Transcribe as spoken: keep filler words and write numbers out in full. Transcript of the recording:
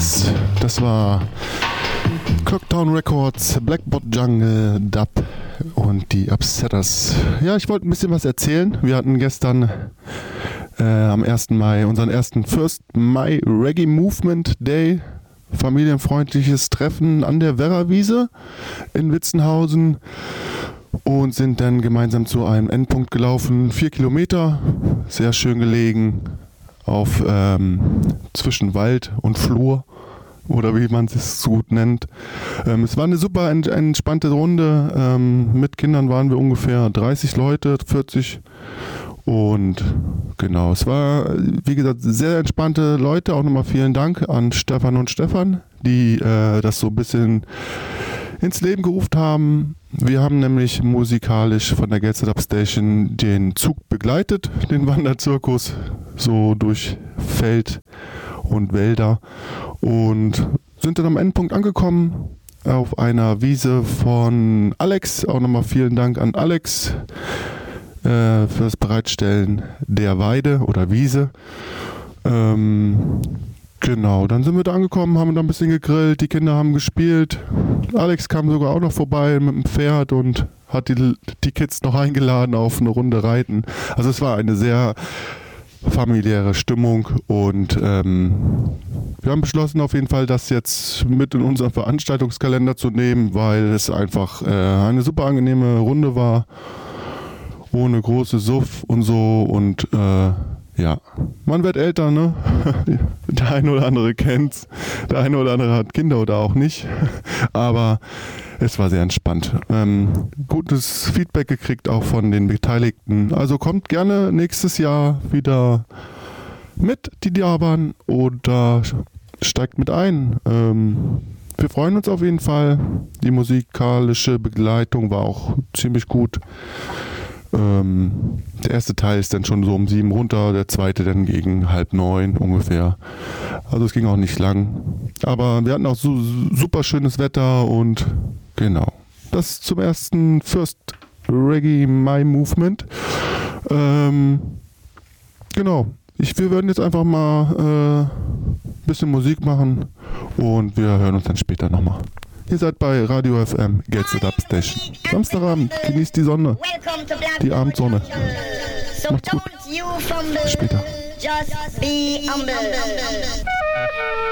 Yes, das war Clocktown Records, Blackbot Jungle, Dub und die Upsetters. Ja, ich wollte ein bisschen was erzählen. Wir hatten gestern äh, am ersten Mai unseren ersten First Mai Reggae Movement Day. Familienfreundliches Treffen an der Werrawiese in Witzenhausen und sind dann gemeinsam zu einem Endpunkt gelaufen. Vier Kilometer, sehr schön gelegen auf ähm, zwischen Wald und Flur oder wie man es so gut nennt. Ähm, es war eine super ent- entspannte Runde. Ähm, mit Kindern waren wir ungefähr dreißig Leute, vierzig. Und genau, es war, wie gesagt, sehr entspannte Leute. Auch nochmal vielen Dank an Stefan und Stefan, die äh, das so ein bisschen ins Leben gerufen haben. Wir haben nämlich musikalisch von der Gets It Up Station den Zug begleitet, den Wanderzirkus, so durch Feld und Wälder und sind dann am Endpunkt angekommen auf einer Wiese von Alex. Auch nochmal vielen Dank an Alex für das Bereitstellen der Weide oder Wiese. Ähm, genau, dann sind wir da angekommen, haben da ein bisschen gegrillt, die Kinder haben gespielt. Alex kam sogar auch noch vorbei mit dem Pferd und hat die, die Kids noch eingeladen auf eine Runde Reiten. Also es war eine sehr familiäre Stimmung und ähm, wir haben beschlossen auf jeden Fall, das jetzt mit in unseren Veranstaltungskalender zu nehmen, weil es einfach äh, eine super angenehme Runde war. Ohne große Suff und so und äh, ja, man wird älter, ne? Der eine oder andere kennt's, der eine oder andere hat Kinder oder auch nicht, aber es war sehr entspannt. Ähm, gutes Feedback gekriegt auch von den Beteiligten, also kommt gerne nächstes Jahr wieder mit, die Diabern, oder steigt mit ein. Ähm, wir freuen uns auf jeden Fall, die musikalische Begleitung war auch ziemlich gut. Ähm, der erste Teil ist dann schon so um sieben runter, der zweite dann gegen halb neun ungefähr. Also es ging auch nicht lang. Aber wir hatten auch so super schönes Wetter und genau. Das zum ersten First Reggae Mai Movement. Ähm, genau. Ich, wir werden jetzt einfach mal ein äh, bisschen Musik machen und wir hören uns dann später nochmal. Ihr seid bei Radio F M, Gets It Up Station. Samstagabend, genießt die Sonne, die Abendsonne. Macht's gut. Bis später.